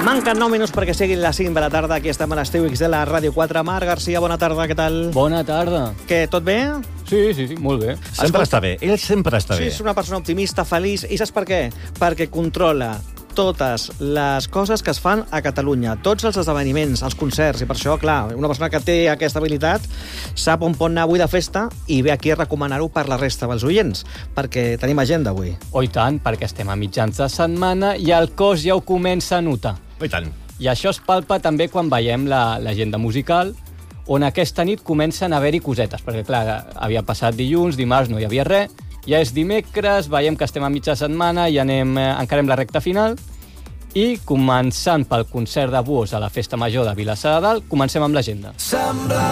Manquen 9 minuts perquè siguin les 5 de la tarda. Aquí estem a l'Estiu X de la Ràdio 4. Marc Garcia, bona tarda, què tal? Bona tarda. Què, tot bé? Sí, molt bé. Sempre està bé, ell sempre està bé. Sí, és una persona optimista, feliç. I saps per què? Perquè controla totes les coses que es fan a Catalunya, tots els esdeveniments, els concerts, i per això, clar, una persona que té aquesta habilitat sap on pot anar avui de festa i ve aquí a recomanar-ho per la resta dels oients, perquè tenim agenda avui. Oh, i tant, perquè estem a mitjans de setmana i el cos ja ho comença a notar. Oh, i tant. I això es palpa també quan veiem l'agenda musical, on aquesta nit comencen a haver-hi cosetes, perquè, clar, havia passat dilluns, dimarts no hi havia res, ja és dimecres, veiem que estem a mitja setmana i encarem la recta final, i començant pel concert de Buos a la Festa Major de Vilassar de Dalt, comencem amb l'agenda.